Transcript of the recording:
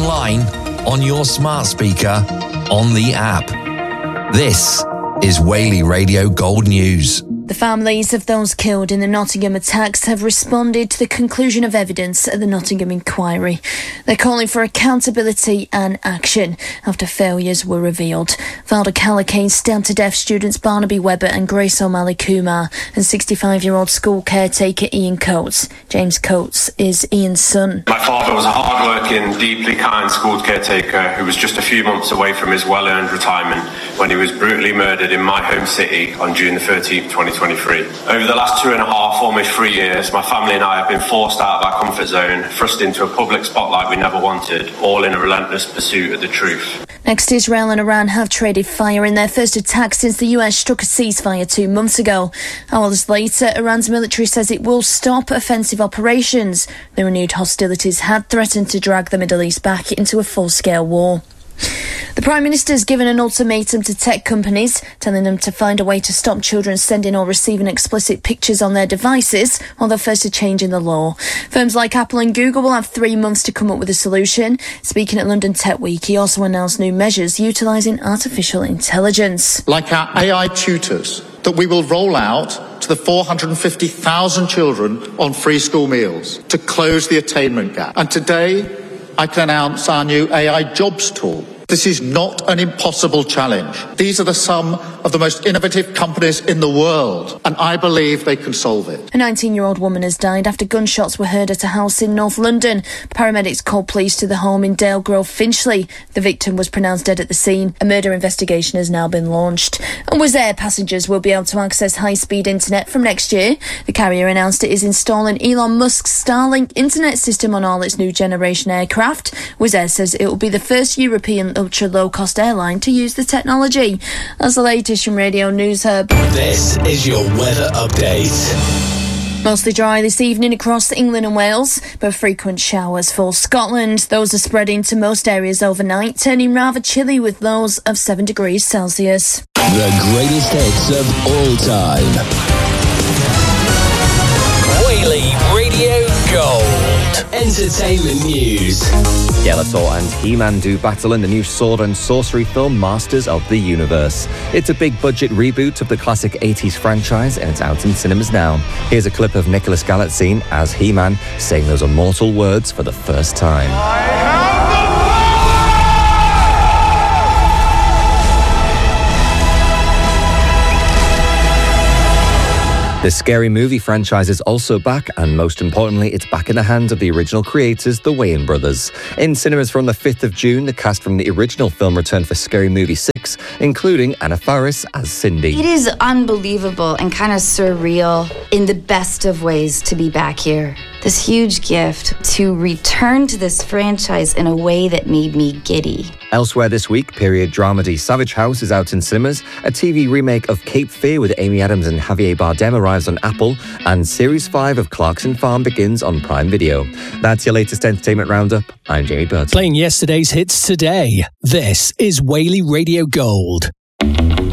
online, on your smart speaker, on the app. This is Whaley Radio Gold News. The families of those killed in the Nottingham attacks have responded to the conclusion of evidence at the Nottingham inquiry. They're calling for accountability and action after failures were revealed. Valda Callacane stabbed to death students Barnaby Webber and Grace O'Malley Kumar and 65-year-old school caretaker Ian Coates. James Coates is Ian's son. My father was a hard-working, deeply kind school caretaker who was just a few months away from his well-earned retirement when he was brutally murdered in my home city on June the 13th, 2023. Over the last 2.5, almost 3 years, my family and I have been forced out of our comfort zone, thrust into a public spotlight we never wanted, all in a relentless pursuit of the truth. Next, Israel and Iran have traded fire in their first attack since the US struck a ceasefire 2 months ago. Hours later, Iran's military says it will stop offensive operations. The renewed hostilities had threatened to drag the Middle East back into a full-scale war. The Prime Minister has given an ultimatum to tech companies, telling them to find a way to stop children sending or receiving explicit pictures on their devices while they're first a change in the law. Firms like Apple and Google will have 3 months to come up with a solution. Speaking at London Tech Week, he also announced new measures utilising artificial intelligence. Like our AI tutors that we will roll out to the 450,000 children on free school meals to close the attainment gap. And today, I can announce our new AI jobs tool. This is not an impossible challenge. These are the sum of the most innovative companies in the world, and I believe they can solve it. A 19-year-old woman has died after gunshots were heard at a house in North London. Paramedics called police to the home in Dale Grove, Finchley. The victim was pronounced dead at the scene. A murder investigation has now been launched. And Wizz Air passengers will be able to access high-speed internet from next year. The carrier announced it is installing Elon Musk's Starlink internet system on all its new generation aircraft. Wizz Air says it will be the first European ultra-low-cost airline to use the technology. That's the latest from Radio News Hub. This is your weather update. Mostly dry this evening across England and Wales, but frequent showers for Scotland. Those are spreading to most areas overnight, turning rather chilly with lows of 7 degrees Celsius. The greatest hits of all time. Whaley Radio Gold. Entertainment news. Skeletor and He-Man do battle in the new sword and sorcery film Masters of the Universe. It's a big-budget reboot of the classic 80s franchise, and it's out in cinemas now. Here's a clip of Nicholas Galitzine as He-Man saying those immortal words for the first time. The Scary Movie franchise is also back, and most importantly, it's back in the hands of the original creators, the Wayans brothers. In cinemas from the 5th of June, the cast from the original film returned for Scary Movie 6, including Anna Faris as Cindy. It is unbelievable and kind of surreal in the best of ways to be back here. This huge gift to return to this franchise in a way that made me giddy. Elsewhere this week, period dramedy Savage House is out in cinemas. A TV remake of Cape Fear with Amy Adams and Javier Bardem arrives on Apple, and Series 5 of Clarkson Farm begins on Prime Video. That's your latest entertainment roundup. I'm Jamie Bird. Playing yesterday's hits today. This is Whaley Radio Gold.